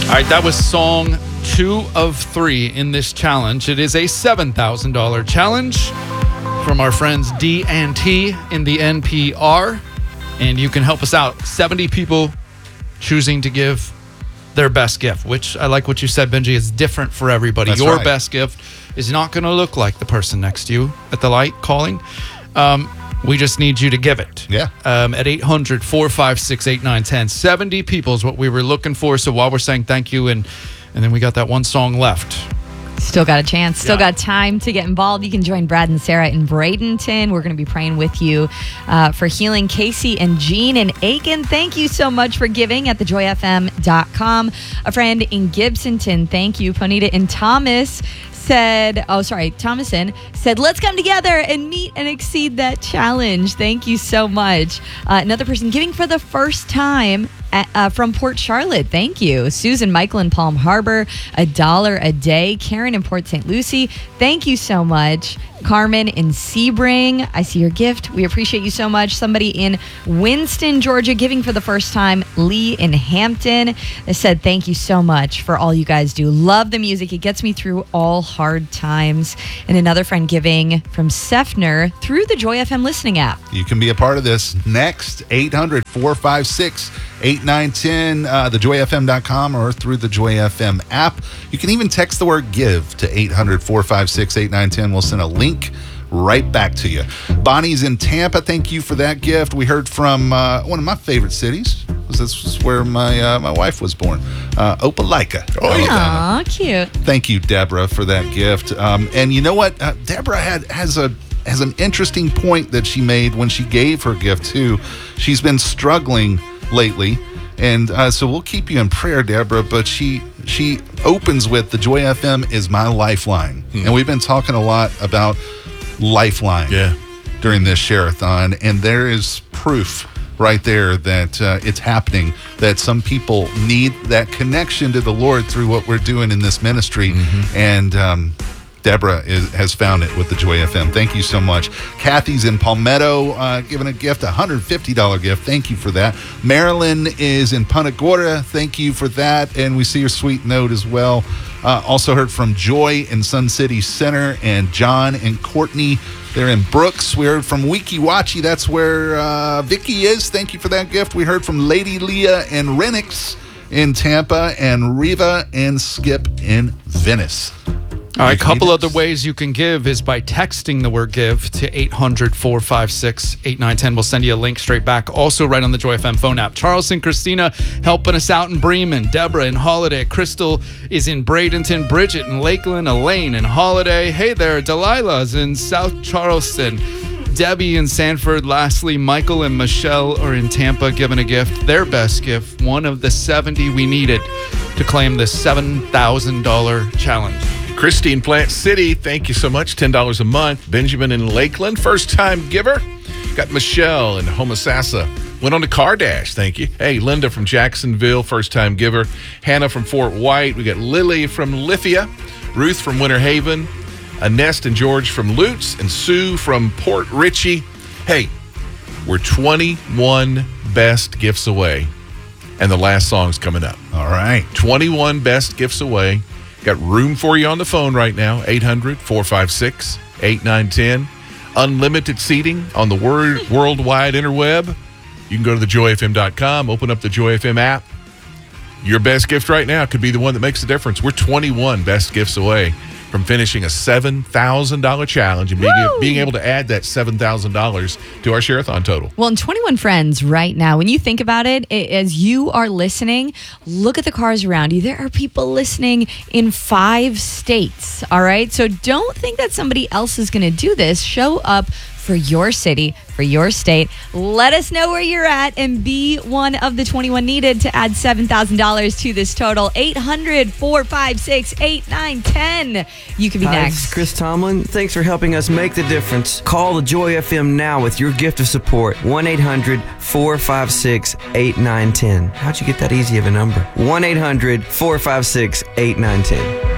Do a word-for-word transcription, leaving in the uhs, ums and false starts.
All right, that was song two of three in this challenge. It is a seven thousand dollars challenge from our friends D and T in the N P R. And you can help us out. seventy people choosing to give their best gift, which I like what you said, Benji, is different for everybody. That's Your right. best gift is not going to look like the person next to you at the light calling. Um, we just need you to give it. Yeah. Um, at eight hundred, four five six, eight nine one zero. seventy people is what we were looking for. So while we're saying thank you, and, and then we got that one song left. Still got a chance. Still Yeah. got time to get involved. You can join Brad and Sarah in Bradenton. We're going to be praying with you uh, for healing. Casey and Jean and Aiken, thank you so much for giving at the joy f m dot com. A friend in Gibsonton, thank you. Ponita and Thomas said, oh, sorry, Thomason said, let's come together and meet and exceed that challenge. Thank you so much. Uh, another person giving for the first time at, uh, from Port Charlotte. Thank you. Susan Michael in Palm Harbor, a dollar a day. Karen in Port Saint Lucie, thank you so much. Carmen in Sebring, I see your gift. We appreciate you so much. Somebody in Winston, Georgia, giving for the first time. Lee in Hampton said, thank you so much for all you guys do. Love the music. It gets me through all hard times. And another friend giving from Sefner through the Joy F M listening app. You can be a part of this next. eight hundred, four five six, eight nine one zero, uh, the joy f m dot com, or through the Joy F M app. You can even text the word give to eight hundred, four five six, eight nine one zero. We'll send a link right back to you. Bonnie's in Tampa. Thank you for that gift. We heard from uh, one of my favorite cities. This is where my uh, my wife was born, uh, Opelika. Oh, Aw, cute. Thank you, Deborah, for that gift. Um, and you know what? Uh, Deborah had has a has an interesting point that she made when she gave her gift too. She's been struggling lately, and uh, so we'll keep you in prayer, Deborah. But she she opens with, the Joy F M is my lifeline, Hmm. and we've been talking a lot about lifeline Yeah. during this share-a-thon, and there is proof right there that uh, it's happening, that some people need that connection to the Lord through what we're doing in this ministry. Mm-hmm. And um, Deborah is, has found it with the Joy F M. Thank you so much. Kathy's in Palmetto, uh, giving a gift, a one hundred fifty dollars gift. Thank you for that. Marilyn is in Punta Gorda. Thank you for that. And we see your sweet note as well. Uh, also heard from Joy in Sun City Center, and John and Courtney. They're in Brooks. We heard from Weeki Wachi. That's where uh, Vicky is. Thank you for that gift. We heard from Lady Leah and Renix in Tampa, and Riva and Skip in Venice. All right, a Vicky couple next. other ways you can give is by texting the word give to eight hundred, four five six, eight nine one zero. We'll send you a link straight back. Also, right on the Joy F M phone app. Charles and Christina helping us out in Bremen. Deborah in Holiday. Crystal is in Bradenton. Bridget in Lakeland. Elaine in Holiday. Hey there, Delilah's in South Charleston. Debbie in Sanford. Lastly, Michael and Michelle are in Tampa giving a gift. Their best gift, one of the seventy we needed to claim this seven thousand dollars challenge. Christy in Plant City, thank you so much. ten dollars a month. Benjamin in Lakeland, first-time giver. Got Michelle in Homosassa. Went on to Cardash, thank you. Hey, Linda from Jacksonville, first-time giver. Hannah from Fort White. We got Lily from Lithia. Ruth from Winter Haven. Annette and George from Lutz. And Sue from Port Richey. Hey, we're twenty-one best gifts away. And the last song's coming up. All right. twenty-one best gifts away. Got room for you on the phone right now. eight hundred, four five six, eight nine one zero. Unlimited seating on the word worldwide interweb. You can go to the joy f m dot com, open up the Joy F M app. Your best gift right now could be the one that makes the difference. We're twenty-one best gifts away from finishing a seven thousand dollars challenge and being, being able to add that seven thousand dollars to our share-a-thon total. Well, and twenty-one friends right now, when you think about it, it, as you are listening, look at the cars around you. There are people listening in five states, all right? So don't think that somebody else is going to do this. Show up for your city, for your state. Let us know where you're at and be one of the twenty-one needed to add seven thousand dollars to this total. eight hundred, four five six, eight nine one zero. You can be Hi, next. this is Chris Tomlin. Thanks for helping us make the difference. Call the Joy F M now with your gift of support. one eight hundred, four five six, eight nine one zero. How'd you get that easy of a number? one eight hundred, four five six, eight nine one zero.